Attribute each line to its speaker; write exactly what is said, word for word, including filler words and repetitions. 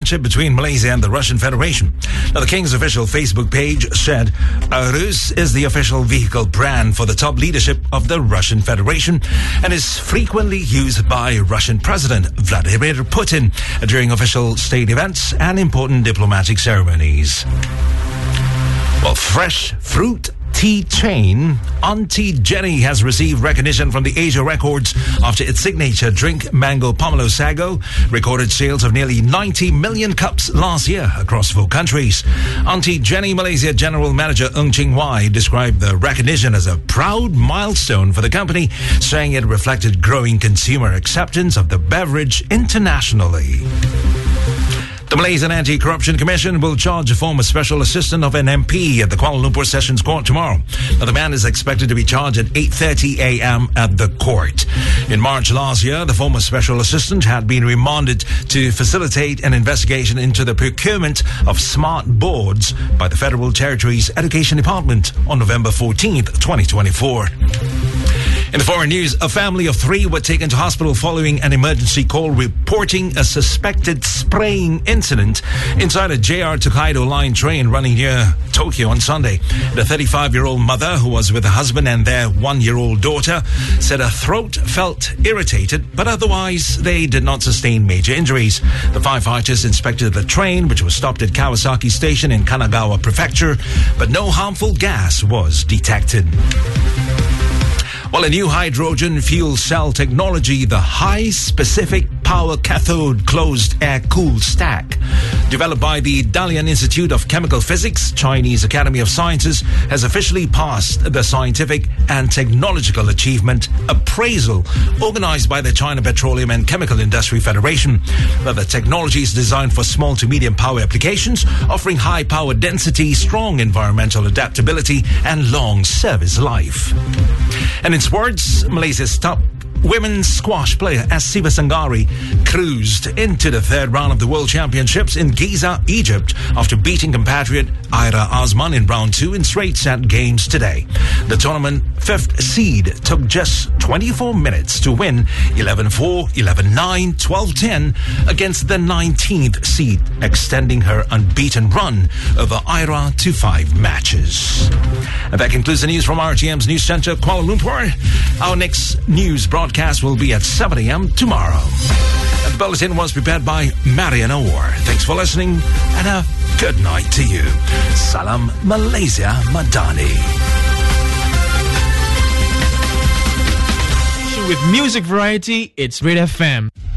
Speaker 1: friendship between Malaysia and the Russian Federation. Now, the King's official Facebook page said, Urus is the official vehicle brand for the top leadership of the Russian Federation and is frequently used by Russian President Vladimir Putin during official state events and important diplomatic ceremonies. Well, fresh fruit tea chain Auntie Jenny has received recognition from the Asia Records after its signature drink, Mango Pomelo Sago, recorded sales of nearly ninety million cups last year across four countries. Auntie Jenny Malaysia General Manager Ng Ching Wai described the recognition as a proud milestone for the company, saying it reflected growing consumer acceptance of the beverage internationally. The Malaysian Anti-Corruption Commission will charge a former special assistant of an M P at the Kuala Lumpur Sessions Court tomorrow. Now, the man is expected to be charged at eight thirty a.m. at the court. In March last year, the former special assistant had been remanded to facilitate an investigation into the procurement of smart boards by the Federal Territories Education Department on November fourteenth, twenty twenty-four. In the foreign news, a family of three were taken to hospital following an emergency call reporting a suspected spraying incident inside a J R Tokaido line train running near Tokyo on Sunday. The thirty-five-year-old mother, who was with her husband and their one-year-old daughter, said her throat felt irritated, but otherwise they did not sustain major injuries. The firefighters inspected the train, which was stopped at Kawasaki Station in Kanagawa Prefecture, but no harmful gas was detected. While a new hydrogen fuel cell technology, the High Specific Power Cathode Closed Air Cool Stack, developed by the Dalian Institute of Chemical Physics, Chinese Academy of Sciences, has officially passed the Scientific and Technological Achievement Appraisal organized by the China Petroleum and Chemical Industry Federation. Now, the technology is designed for small to medium power applications, offering high power density, strong environmental adaptability, and long service life. And in sports, Malaysia's top women's squash player Siva Sanggari cruised into the third round of the World Championships in Giza, Egypt, after beating compatriot Ira Osman in round two in straight set games today. The tournament fifth seed took just twenty-four minutes to win eleven four, eleven nine, twelve ten against the nineteenth seed, extending her unbeaten run over Ira to five matches. And that concludes the news from R T M's News Center, Kuala Lumpur. Our next news broadcast will be at seven a.m. tomorrow. And the bulletin was prepared by Marian Orr. Thanks for listening and a good night to you. Salam Malaysia Madani.
Speaker 2: With music variety, it's Red F M.